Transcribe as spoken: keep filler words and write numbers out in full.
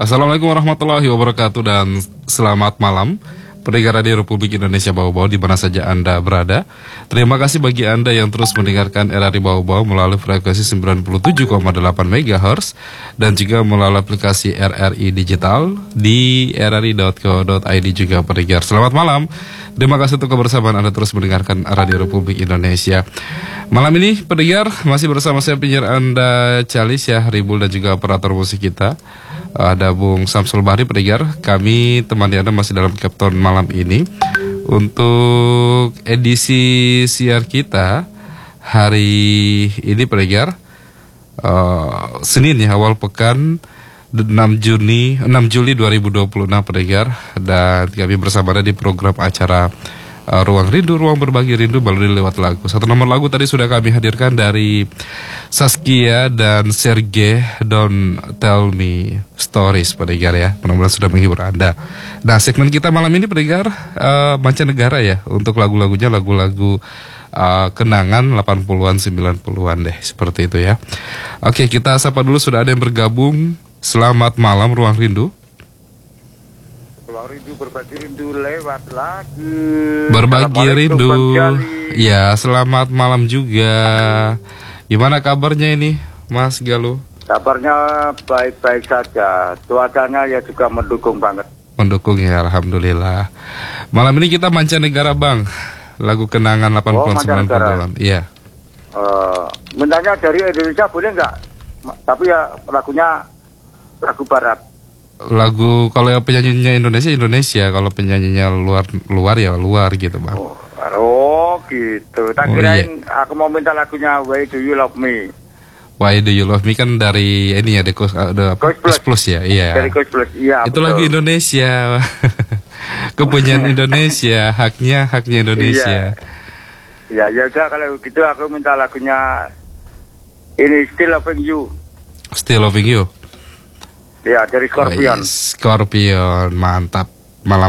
Assalamualaikum warahmatullahi wabarakatuh dan selamat malam pendengar Radio Republik Indonesia Bau-Bau di mana saja Anda berada. Terima kasih bagi Anda yang terus mendengarkan R R I Bau-Bau melalui frekuensi sembilan puluh tujuh koma delapan megahertz dan juga melalui aplikasi R R I Digital di r r i dot co dot i d juga pendengar. Selamat malam. Terima kasih untuk kebersamaan Anda terus mendengarkan Radio Republik Indonesia. Malam ini pendengar masih bersama saya penyiar Anda Calis ya, Ribul dan juga operator musik kita. Ada Bung Samsul Bahri pendengar. Kami temani Anda masih dalam Captain malam ini. Untuk edisi siar kita hari ini pendengar, uh, Senin ya, awal pekan enam Juli dua ribu dua puluh enam pendengar. Dan kami bersama Anda di program acara Uh, Ruang Rindu, Ruang Berbagi Rindu melalui lewat lagu. Satu nomor lagu tadi sudah kami hadirkan dari Saskia dan Sergei, Don't Tell Me Stories pendengar ya. Mudah-mudahan sudah menghibur Anda. Nah, segmen kita malam ini pendengar uh, mancanegara ya. Untuk lagu-lagunya lagu-lagu uh, kenangan delapan puluhan sembilan puluhan deh, seperti itu ya. Oke, kita sapa dulu, sudah ada yang bergabung. Selamat malam Ruang Rindu. Rindu berbagi rindu lewat lagu. Berbagi rindu. Ya, selamat malam juga. Gimana kabarnya ini, Mas Galuh? Kabarnya baik-baik saja. Cuacanya ya juga mendukung banget. Mendukung ya, alhamdulillah. Malam ini kita mancanegara, Bang. Lagu kenangan delapan puluhan sembilan puluhan. Iya. Uh, mintanya dari Indonesia boleh nggak? Tapi ya lagunya lagu barat. Lagu kalau yang penyanyinya Indonesia Indonesia, kalau penyanyinya luar luar ya luar gitu, Bang. Oh, oh gitu. Tak oh, kirain iya. Aku mau minta lagunya Why Do You Love Me. Why Do You Love Me kan dari ini ya, The Coast, uh, Coast Plus. Plus ya, iya. Dari Coast Plus, iya. Itu betul. Lagu Indonesia. Kepunyaan Indonesia, haknya haknya Indonesia. Iya, ya udah kalau gitu aku minta lagunya ini Still Loving You. Still Loving You. Ya, dari Scorpion. Oh, yes. Scorpion, mantap.